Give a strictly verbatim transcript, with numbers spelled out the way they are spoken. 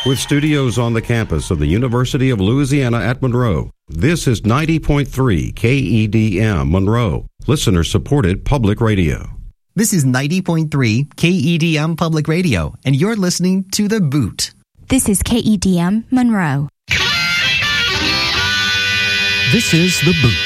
With studios on the campus of the University of Louisiana at Monroe, this is ninety point three K E D M Monroe, listener-supported public radio. This is ninety point three K E D M Public Radio, and you're listening to The Boot. This is K E D M Monroe. This is The Boot.